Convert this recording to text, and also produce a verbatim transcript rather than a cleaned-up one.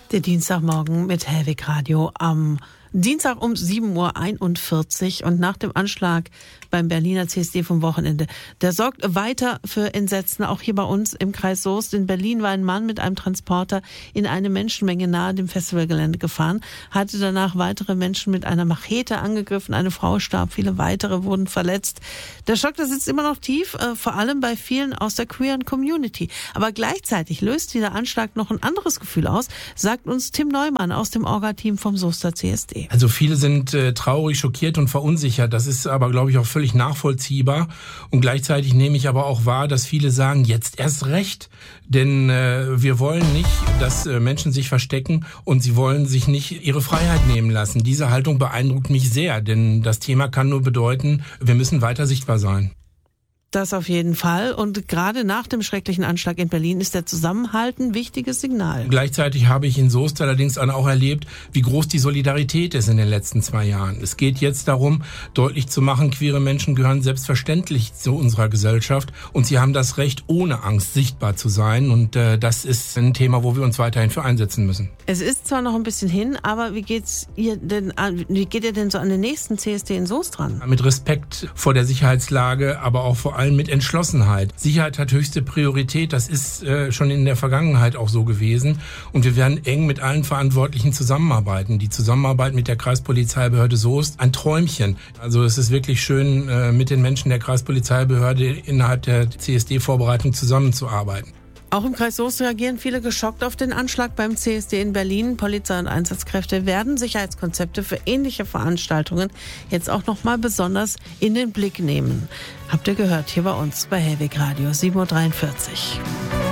Der Dienstagmorgen mit Hellwig Radio am Dienstag um sieben Uhr einundvierzig und nach dem Anschlag beim Berliner C S D vom Wochenende. Der sorgt weiter für Entsetzen, auch hier bei uns im Kreis Soest. In Berlin war ein Mann mit einem Transporter in eine Menschenmenge nahe dem Festivalgelände gefahren, hatte danach weitere Menschen mit einer Machete angegriffen. Eine Frau starb, viele weitere wurden verletzt. Der Schock, der sitzt immer noch tief, äh, vor allem bei vielen aus der queeren Community. Aber gleichzeitig löst dieser Anschlag noch ein anderes Gefühl aus, sagt uns Tim Neumann aus dem Orga-Team vom Soester C S D. Also viele sind äh, traurig, schockiert und verunsichert. Das ist aber, glaube ich, auch völlig nachvollziehbar. Und gleichzeitig nehme ich aber auch wahr, dass viele sagen, jetzt erst recht. Denn äh, wir wollen nicht, dass äh, Menschen sich verstecken und sie wollen sich nicht ihre Freiheit nehmen lassen. Diese Haltung beeindruckt mich sehr, denn das Thema kann nur bedeuten, wir müssen weiter sichtbar sein. Das auf jeden Fall. Und gerade nach dem schrecklichen Anschlag in Berlin ist der Zusammenhalt ein wichtiges Signal. Gleichzeitig habe ich in Soest allerdings auch erlebt, wie groß die Solidarität ist in den letzten zwei Jahren. Es geht jetzt darum, deutlich zu machen, queere Menschen gehören selbstverständlich zu unserer Gesellschaft und sie haben das Recht, ohne Angst sichtbar zu sein. Und äh, das ist ein Thema, wo wir uns weiterhin für einsetzen müssen. Es ist zwar noch ein bisschen hin, aber wie geht's ihr denn an, wie geht ihr denn so an den nächsten C S D in Soest ran? Mit Respekt vor der Sicherheitslage, aber auch vor allem mit Entschlossenheit. Sicherheit hat höchste Priorität, das ist äh, schon in der Vergangenheit auch so gewesen und wir werden eng mit allen Verantwortlichen zusammenarbeiten. Die Zusammenarbeit mit der Kreispolizeibehörde Soest, ein Träumchen. Also es ist wirklich schön, äh, mit den Menschen der Kreispolizeibehörde innerhalb der C S D-Vorbereitung zusammenzuarbeiten. Auch im Kreis Soest reagieren viele geschockt auf den Anschlag beim C S D in Berlin. Polizei und Einsatzkräfte werden Sicherheitskonzepte für ähnliche Veranstaltungen jetzt auch noch mal besonders in den Blick nehmen. Habt ihr gehört hier bei uns bei Hellwig Radio sieben Uhr dreiundvierzig.